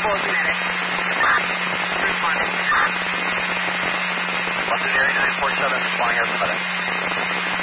Available as a minute. Responding. London Area 947, responding as a minute.